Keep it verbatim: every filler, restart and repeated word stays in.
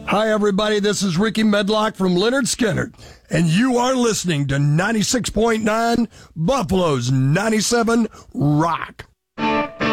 Hi, everybody. This is Ricky Medlock from Leonard Skinner, and you are listening to ninety-six point nine Buffalo's ninety-seven Rock.